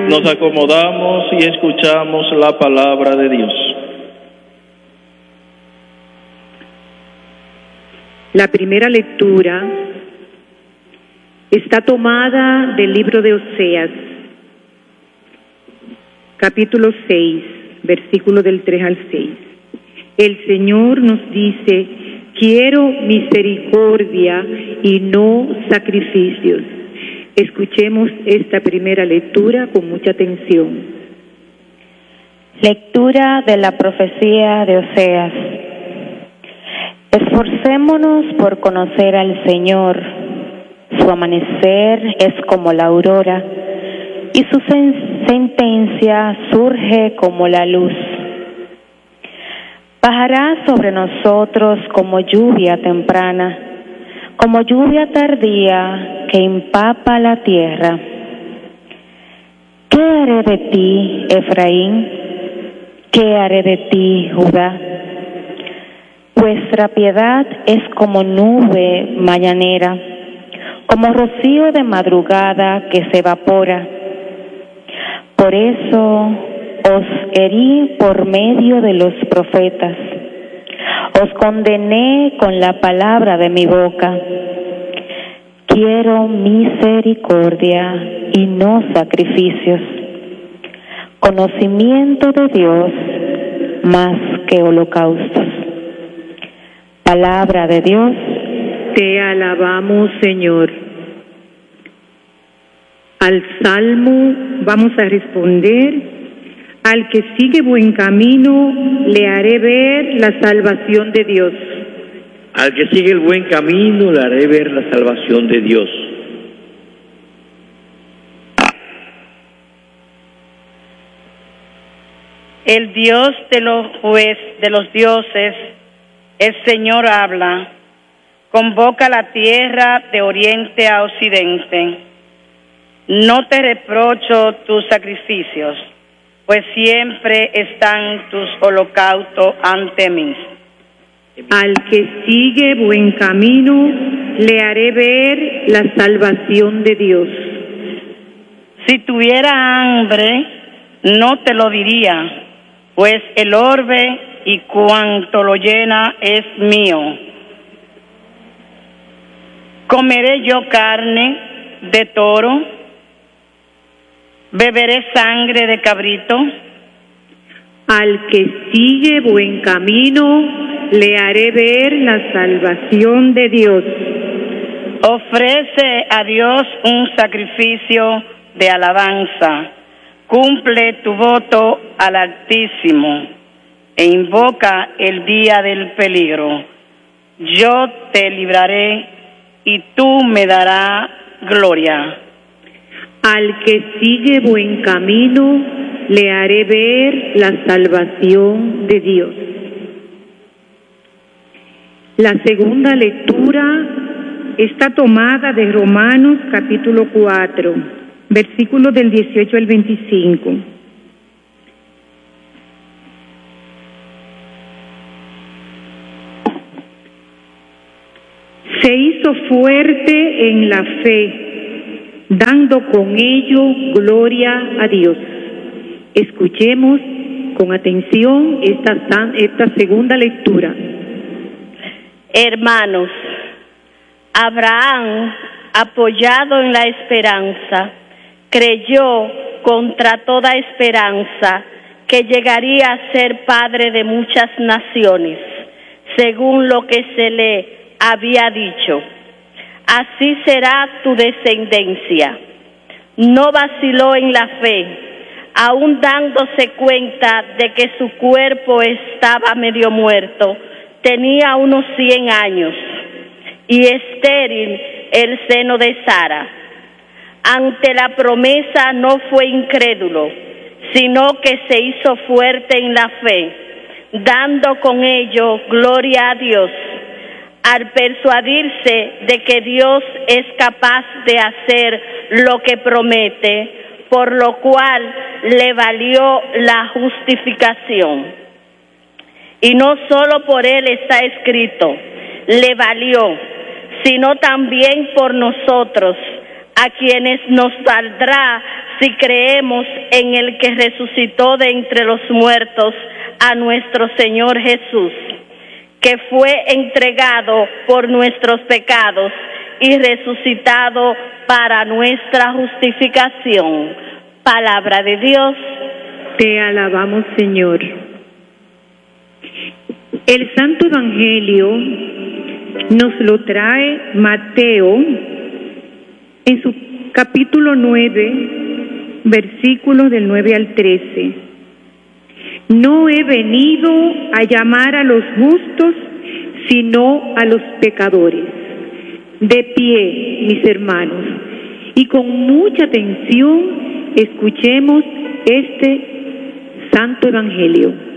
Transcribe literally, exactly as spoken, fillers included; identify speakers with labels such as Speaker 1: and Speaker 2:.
Speaker 1: Nos acomodamos y escuchamos la palabra de Dios.
Speaker 2: La primera lectura está tomada del libro de Oseas, capítulo seis, versículo del tres al seis. El Señor nos dice: quiero misericordia y no sacrificios. Escuchemos esta primera lectura con mucha atención.
Speaker 3: Lectura de la profecía de Oseas. Esforcémonos por conocer al Señor. Su amanecer es como la aurora y su sen- sentencia surge como la luz. Bajará sobre nosotros como lluvia temprana, como lluvia tardía que empapa la tierra. ¿Qué haré de ti, Efraín? ¿Qué haré de ti, Judá? Vuestra piedad es como nube mañanera, como rocío de madrugada que se evapora. Por eso os herí por medio de los profetas, os condené con la palabra de mi boca. Quiero misericordia y no sacrificios, conocimiento de Dios más que holocaustos. Palabra de Dios.
Speaker 2: Te alabamos, Señor. Al salmo vamos a responder: al que sigue buen camino, le haré ver la salvación de Dios.
Speaker 1: Al que sigue el buen camino, le haré ver la salvación de Dios.
Speaker 4: El Dios de los juez, de los dioses, el Señor habla, convoca la tierra de oriente a occidente. No te reprocho tus sacrificios, pues siempre están tus holocaustos ante mí.
Speaker 2: Al que sigue buen camino, le haré ver la salvación de Dios.
Speaker 4: Si tuviera hambre, no te lo diría, pues el orbe y cuanto lo llena es mío. Comeré yo carne de toro, beberé sangre de cabrito.
Speaker 2: Al que sigue buen camino, le haré ver la salvación de Dios.
Speaker 4: Ofrece a Dios un sacrificio de alabanza. Cumple tu voto al Altísimo e invoca el día del peligro. Yo te libraré y tú me darás gloria.
Speaker 2: Al que sigue buen camino, le haré ver la salvación de Dios. La segunda lectura está tomada de Romanos capítulo cuatro, versículos del dieciocho al veinticinco. Se hizo fuerte en la fe, dando con ello gloria a Dios. Escuchemos con atención esta, esta segunda lectura.
Speaker 5: Hermanos, Abraham, apoyado en la esperanza, creyó contra toda esperanza que llegaría a ser padre de muchas naciones, según lo que se le había dicho. Así será tu descendencia. No vaciló en la fe, aun dándose cuenta de que su cuerpo estaba medio muerto. Tenía unos cien años y estéril el seno de Sara. Ante la promesa no fue incrédulo, sino que se hizo fuerte en la fe, dando con ello gloria a Dios, al persuadirse de que Dios es capaz de hacer lo que promete, por lo cual le valió la justificación. Y no solo por él está escrito, le valió, sino también por nosotros, a quienes nos valdrá si creemos en el que resucitó de entre los muertos, a nuestro Señor Jesús, que fue entregado por nuestros pecados y resucitado para nuestra justificación. Palabra de Dios.
Speaker 2: Te alabamos, Señor. El Santo Evangelio nos lo trae Mateo en su capítulo nueve, versículos del nueve al trece. No he venido a llamar a los justos, sino a los pecadores. De pie, mis hermanos, y con mucha atención escuchemos este Santo Evangelio.